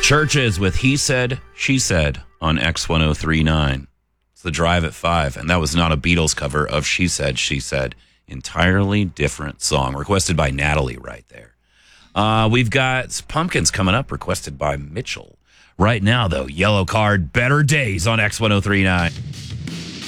Churches with He Said, She Said on X1039. It's the Drive at 5, and that was not a Beatles cover of She Said, She Said. Entirely different song, requested by Natalie right there. We've got Pumpkins coming up, requested by Mitchell. Right now, though, Yellow Card, Better Days on X1039.